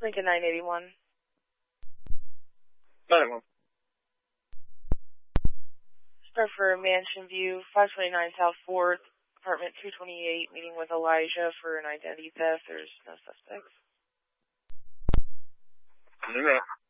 Lincoln 981. 981. Start for Mansion View, 529 South 4th, apartment 228, meeting with Elijah for an identity theft. There's no suspects. Okay.